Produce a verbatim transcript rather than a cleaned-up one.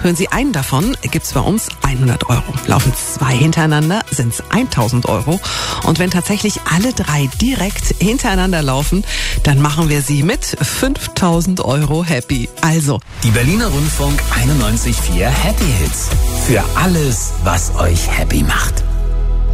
Hören Sie einen davon, gibt's bei uns hundert Euro. Laufen zwei hintereinander, sind's tausend Euro. Und wenn tatsächlich alle drei direkt hintereinander laufen, dann machen wir Sie mit fünftausend Euro happy. Also, die Berliner Rundfunk einundneunzig Komma vier Happy Hits. Für alles, was euch happy macht.